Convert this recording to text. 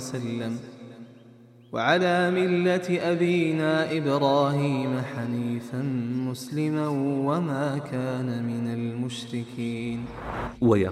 وسلم، وعلى ملة أبينا إبراهيم حنيفا مسلما وما كان من المشركين. ويقول